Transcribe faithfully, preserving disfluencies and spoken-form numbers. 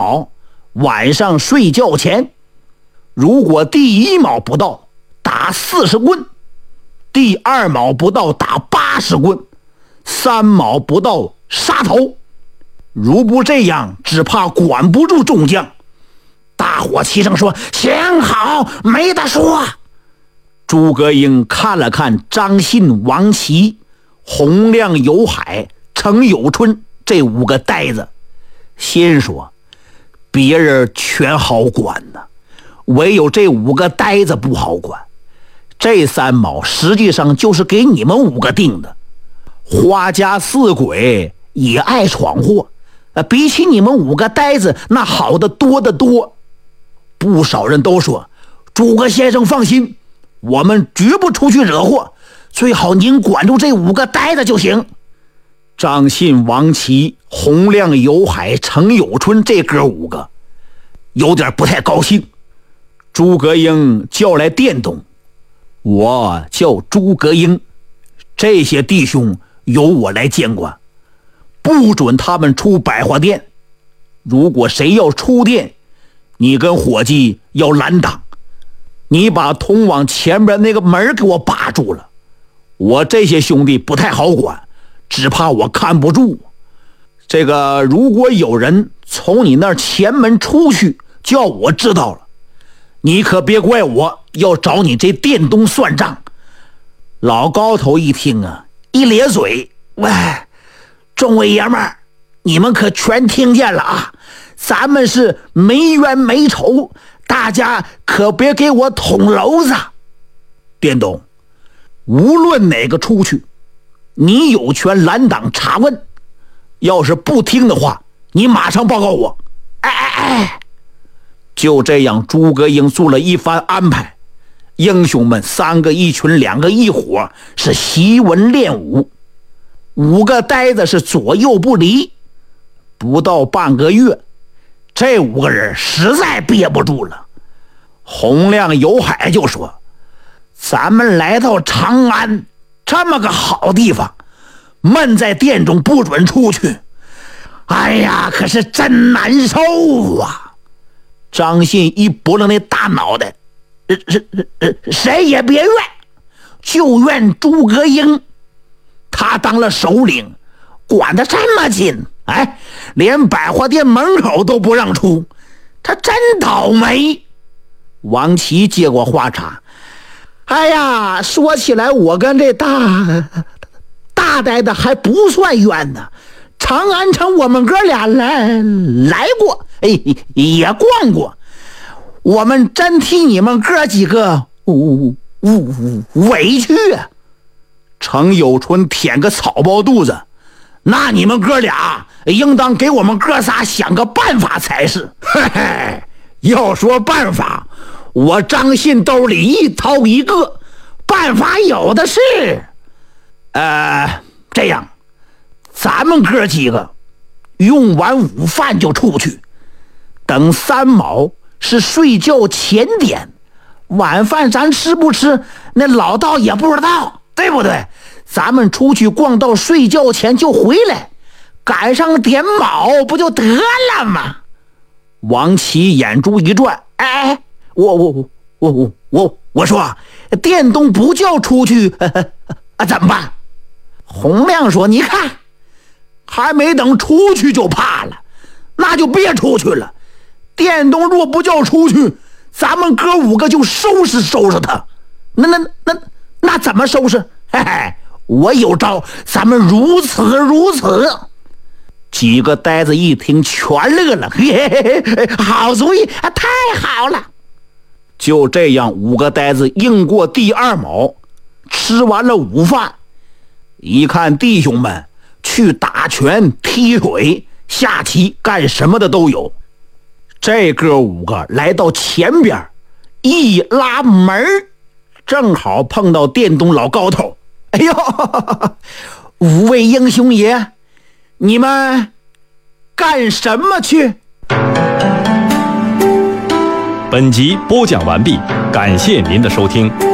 毛，晚上睡觉前，如果第一毛不到，打四十棍；第二毛不到，打八十棍；三毛不到，杀头。如不这样，只怕管不住众将。大伙齐声说：行好，没得说。诸葛英看了看张信、王琦、洪亮、有海、程有春这五个呆子，心说别人全好管呢，唯有这五个呆子不好管。这三毛实际上就是给你们五个定的。花家四鬼也爱闯祸，比起你们五个呆子那好的多得多。不少人都说诸葛先生放心，我们绝不出去惹祸，最好您管住这五个呆子就行。张信、王琦、洪亮、有海、程有春这哥五个有点不太高兴。诸葛英叫来店东，我叫诸葛英，这些弟兄由我来监管，不准他们出百货店。如果谁要出店，你跟伙计要拦挡，你把通往前边那个门给我把住了。我这些兄弟不太好管，只怕我看不住。这个如果有人从你那前门出去，叫我知道了，你可别怪我要找你这店东算账。老高头一听啊，一咧嘴，喂，众位爷们儿，你们可全听见了啊，咱们是没冤没仇，大家可别给我捅娄子。店东，无论哪个出去，你有权拦挡查问，要是不听的话，你马上报告我。哎哎哎！就这样，诸葛英做了一番安排，英雄们三个一群，两个一伙，是习文练武。五个呆子是左右不离。不到半个月，这五个人实在憋不住了。洪亮、有海就说：咱们来到长安这么个好地方，闷在店中不准出去，哎呀，可是真难受啊。张信一拨了那大脑袋，呃呃呃，谁也别怨，就怨诸葛英，他当了首领，管得这么紧，哎，连百货店门口都不让出，他真倒霉。王琦接过话茬：哎呀，说起来我跟这大大呆的还不算冤呢。长安城我们哥俩来来过，哎，也逛过，我们真替你们哥几个呜呜委屈啊。程有春舔个草包肚子，那你们哥俩应当给我们哥仨想个办法才是。嘿嘿，要说办法，我张信兜里一掏一个，办法有的是。呃，这样，咱们哥几个用完午饭就出去，等三毛是睡觉前点，晚饭咱吃不吃，那老道也不知道，对不对？咱们出去逛到睡觉前就回来，赶上点卯不就得了吗？王琦眼珠一转，哎，我我我我我我我说，店东不叫出去，呵呵啊，怎么办？洪亮说：你看，还没等出去就怕了，那就别出去了。店东若不叫出去，咱们哥五个就收拾收拾他。那那那那怎么收拾？嘿嘿，我有招，咱们如此如此。几个呆子一听全乐了，嘿嘿嘿，好主意啊，太好了。就这样，五个呆子硬过第二卯，吃完了午饭，一看弟兄们去打拳、踢腿、下棋，干什么的都有。这哥五个来到前边，一拉门，正好碰到店东老高头。哎呦，五位英雄爷，你们干什么去？ 本集播讲完毕，感谢您的收听。